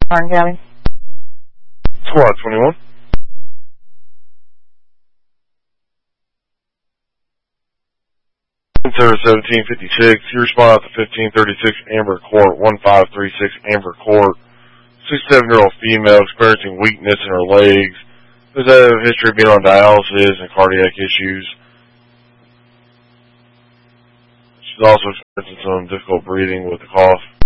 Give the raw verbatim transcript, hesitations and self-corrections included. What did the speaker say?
Martin County. Squad twenty-one. Service seventeen fifty-six. You respond out to fifteen thirty-six Amber Court, one five three six Amber Court. sixty-seven-year-old female experiencing weakness in her legs. There's a history of being on dialysis and cardiac issues. She's also experiencing some difficult breathing with a cough.